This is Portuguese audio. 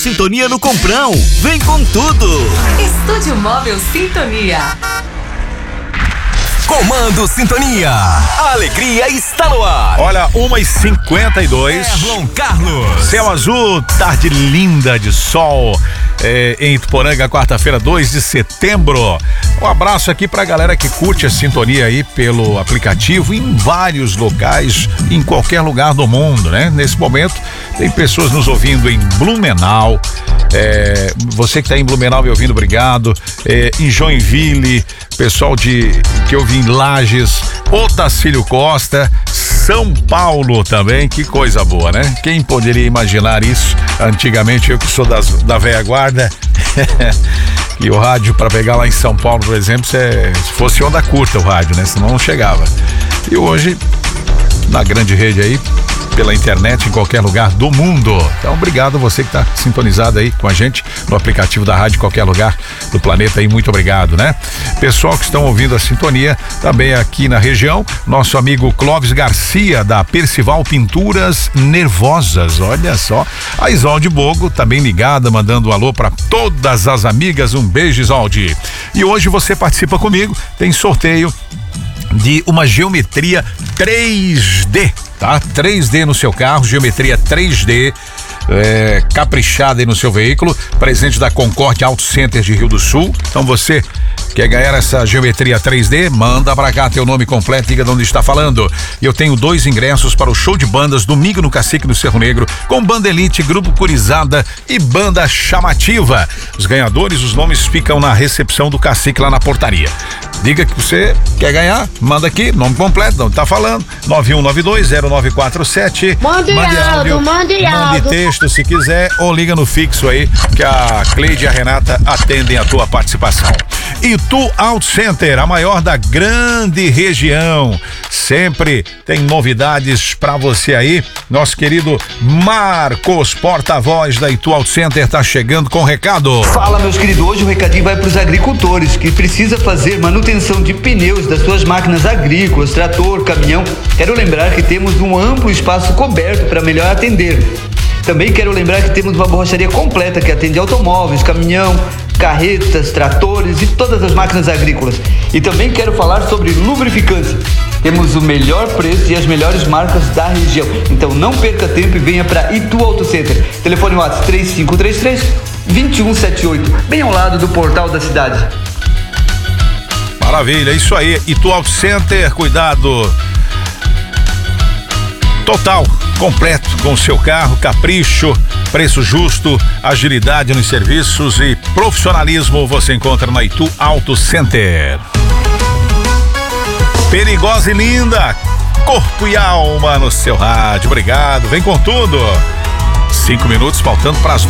Sintonia no Comprão, vem com tudo. Estúdio Móvel Sintonia. Comando Sintonia, a alegria está no ar. Olha, 1h52. Erlon Carlos. Céu azul, tarde linda de sol em Ituporanga, quarta-feira, 2 de setembro. Um abraço aqui pra galera que curte a sintonia aí pelo aplicativo em vários locais, em qualquer lugar do mundo, né? Nesse momento tem pessoas nos ouvindo em Blumenau. Você que tá em Blumenau me ouvindo, obrigado. Em Joinville, pessoal que eu vi em Lages, Otacílio Costa, São Paulo também, que coisa boa, né? Quem poderia imaginar isso? Antigamente, eu que sou da velha guarda, e o rádio para pegar lá em São Paulo, por exemplo, se fosse onda curta o rádio, né? Senão não chegava. E hoje, na grande rede aí, pela internet em qualquer lugar do mundo. Então, obrigado a você que está sintonizado aí com a gente no aplicativo da rádio em qualquer lugar do planeta aí, muito obrigado, né? Pessoal que estão ouvindo a sintonia também aqui na região, nosso amigo Clóvis Garcia da Percival Pinturas Nervosas, olha só. A Isolde Bogo também ligada, mandando um alô para todas as amigas, um beijo, Isolde. E hoje você participa comigo, tem sorteio de uma geometria 3D, tá? 3D no seu carro, geometria 3D, caprichada aí no seu veículo, presente da Concorde Auto Center de Rio do Sul. Então você quer ganhar essa geometria 3D? Manda pra cá teu nome completo, diga de onde está falando. Eu tenho 2 ingressos para o show de bandas domingo no Cacique do Cerro Negro, com Banda Elite, Grupo Curizada e Banda Chamativa. Os ganhadores, os nomes ficam na recepção do Cacique lá na portaria. Diga que você quer ganhar, manda aqui, nome completo, de onde tá falando, 91920947. Mande áudio. Mande texto se quiser, ou liga no fixo aí, que a Cleide e a Renata atendem a tua participação. Itu Auto Center, a maior da grande região, sempre tem novidades pra você aí. Nosso querido Marcos, porta-voz da Itu Auto Center, tá chegando com recado. Fala, meus queridos, hoje o recadinho vai pros agricultores que precisa fazer manutenção de pneus das suas máquinas agrícolas, trator, caminhão. Quero lembrar que temos um amplo espaço coberto para melhor atender. Também quero lembrar que temos uma borracharia completa que atende automóveis, caminhão, carretas, tratores e todas as máquinas agrícolas. E também quero falar sobre lubrificante. Temos o melhor preço e as melhores marcas da região. Então não perca tempo e venha para Itu Auto Center. Telefone WhatsApp 3533-2178, bem ao lado do portal da cidade. Maravilha, isso aí, Itu Auto Center, cuidado total, completo com o seu carro, capricho, preço justo, agilidade nos serviços e profissionalismo você encontra na Itu Auto Center. Perigosa e linda, corpo e alma no seu rádio, obrigado, vem com tudo. 5 minutos faltando para as 9.